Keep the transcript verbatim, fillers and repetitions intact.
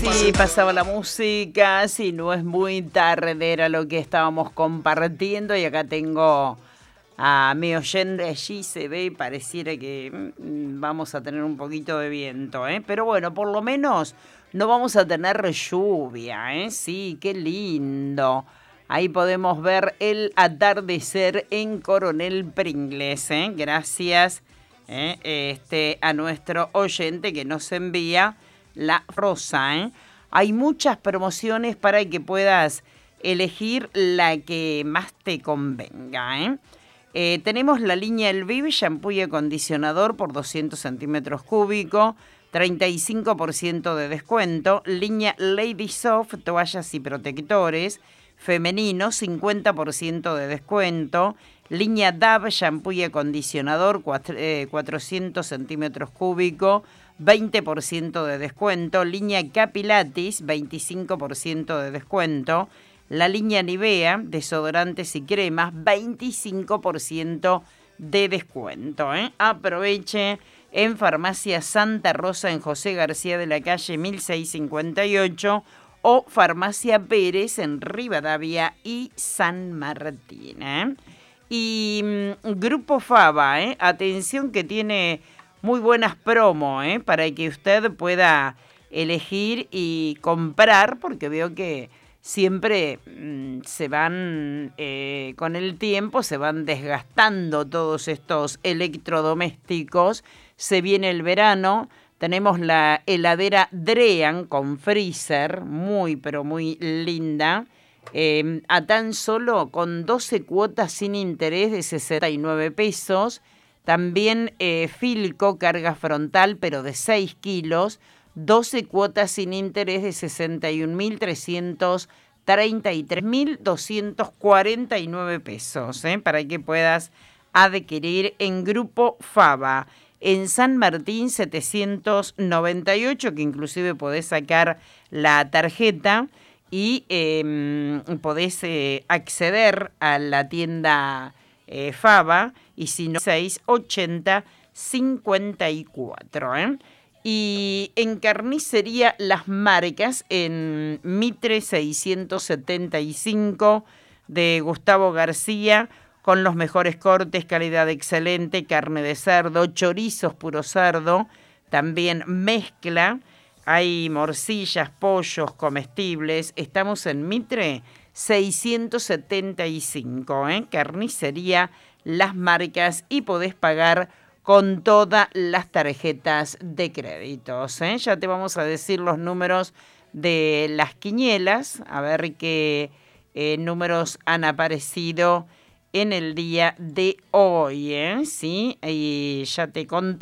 Sí, pasaba la música, sí, no es muy tarde, era lo que estábamos compartiendo y acá tengo a mi oyente allí, se ve y pareciera que mm, vamos a tener un poquito de viento, ¿eh? Pero bueno, por lo menos no vamos a tener lluvia, ¿eh? Sí, qué lindo. Ahí podemos ver el atardecer en Coronel Pringles, ¿eh? Gracias ¿eh? Este, a nuestro oyente que nos envía la rosa, ¿eh? Hay muchas promociones para que puedas elegir la que más te convenga, ¿eh? Eh, tenemos la línea Elviv, shampoo y acondicionador por doscientos centímetros cúbicos, treinta y cinco por ciento de descuento. Línea Lady Soft, toallas y protectores, femenino, cincuenta por ciento de descuento. Línea Dove, shampoo y acondicionador, cuatrocientos centímetros cúbicos, veinte por ciento de descuento. Línea Capilatis, veinticinco por ciento de descuento. La línea Nivea, desodorantes y cremas, veinticinco por ciento de descuento, ¿eh? Aproveche en Farmacia Santa Rosa en José García de la Calle mil seiscientos cincuenta y ocho o Farmacia Pérez en Rivadavia y San Martín, ¿eh? Y mmm, Grupo Fava, ¿eh? Atención que tiene muy buenas promos, ¿eh? Para que usted pueda elegir y comprar, porque veo que siempre mmm, se van, eh, con el tiempo, se van desgastando todos estos electrodomésticos. Se viene el verano, tenemos la heladera Drean con freezer, muy pero muy linda, eh, a tan solo con doce cuotas sin interés de sesenta y nueve pesos. También eh, Filco, carga frontal, pero de seis kilos, doce cuotas sin interés de sesenta y un mil trescientos treinta y tres mil doscientos cuarenta y nueve pesos, ¿eh? Para que puedas adquirir en Grupo Fava. En San Martín setecientos noventa y ocho, que inclusive podés sacar la tarjeta y eh, podés eh, acceder a la tienda eh, Fava, y si no, seiscientos ochenta cincuenta y cuatro, ¿eh? Y en carnicería Las Marcas, en Mitre seiscientos setenta y cinco de Gustavo García, con los mejores cortes, calidad excelente, carne de cerdo, chorizos puro cerdo, también mezcla, hay morcillas, pollos comestibles. Estamos en Mitre seiscientos setenta y cinco, ¿eh? Carnicería Las Marcas, y podés pagar con todas las tarjetas de créditos, ¿eh? Ya te vamos a decir los números de las quinielas, a ver qué eh, números han aparecido en el día de hoy, ¿eh? Sí, y ya te conté.